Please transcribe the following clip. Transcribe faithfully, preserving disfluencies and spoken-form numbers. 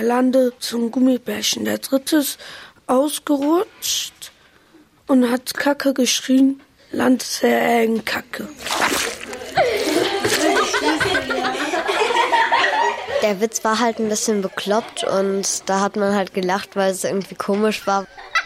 der Lande zum Gummibärchen. Der dritte ist ausgerutscht und hat Kacke geschrien. Land ist sehr eng, Kacke. Der Witz war halt ein bisschen bekloppt und da hat man halt gelacht, weil es irgendwie komisch war.